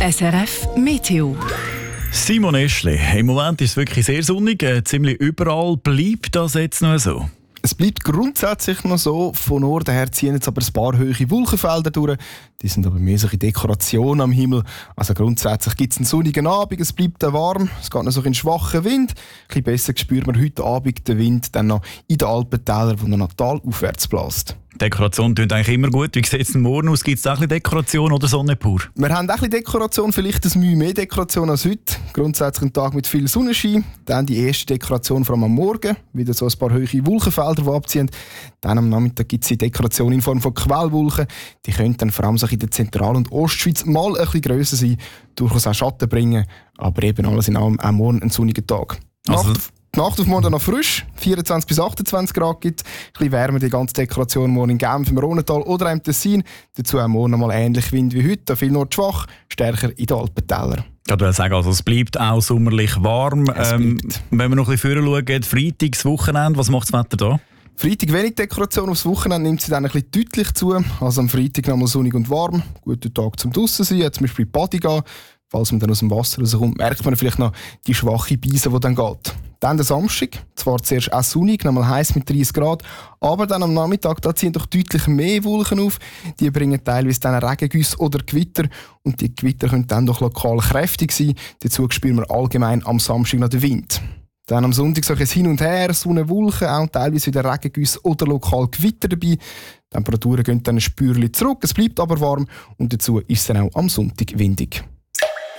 SRF Meteo. Simon Eschli, im Moment ist es wirklich sehr sonnig, ziemlich überall. Bleibt das jetzt noch so? Es bleibt grundsätzlich noch so. Von Norden her ziehen jetzt aber ein paar hohe Wolkenfelder durch. Die sind aber mehr solche Dekorationen am Himmel. Also grundsätzlich gibt es einen sonnigen Abend, es bleibt warm, es geht noch so ein schwacher Wind. Ein bisschen besser spürt man heute Abend den Wind dann noch in den Alpentälern, wo noch talaufwärts bläst. Dekoration klingt eigentlich immer gut. Wie sieht es denn morgen aus? Gibt es auch ein bisschen Dekoration oder Sonne pur? Wir haben auch ein bisschen Dekoration, vielleicht ein Mühe mehr Dekoration als heute. Grundsätzlich ein Tag mit viel Sonnenschein. Dann die erste Dekoration vor allem am Morgen. Wieder so ein paar hohe Wolkenfelder, die abziehen. Dann am Nachmittag gibt es die Dekoration in Form von Quellwolken. Die können dann vor allem so in der Zentral- und Ostschweiz mal ein bisschen grösser sein, durchaus auch Schatten bringen. Aber eben alles in allem auch morgen ein sonniger Tag. Die Nacht auf morgen noch frisch, 24 bis 28 Grad gibt. Ein bisschen wärmer die ganze Dekoration morgen in Genf, im Rhontal oder im Tessin. Dazu auch morgen mal ähnlich Wind wie heute, viel nordschwach, stärker in den Alpentälern. Ich würde sagen, also es bleibt auch sommerlich warm. Wenn wir noch ein bisschen vorher schauen, Freitags Wochenende, was macht das Wetter da? Freitag wenig Dekoration, aufs Wochenende nimmt sie dann ein bisschen deutlich zu. Also am Freitag nochmal sonnig und warm, guter Tag zum draussen sein, zum Beispiel Badi gehen. Falls man dann aus dem Wasser rauskommt, merkt man vielleicht noch die schwache Beise, die dann geht. Dann der Samstag, zwar zuerst auch sonnig, nochmal heiß mit 30 Grad, aber dann am Nachmittag da ziehen doch deutlich mehr Wolken auf. Die bringen teilweise dann Regengüsse oder Gewitter und die Gewitter können dann doch lokal kräftig sein. Dazu spüren wir allgemein am Samstag noch den Wind. Dann am Sonntag so ein Hin und Her, Sonne, Wolken, auch teilweise wieder Regengüsse oder lokal Gewitter dabei. Die Temperaturen gehen dann ein Spürchen zurück, es bleibt aber warm und dazu ist es dann auch am Sonntag windig.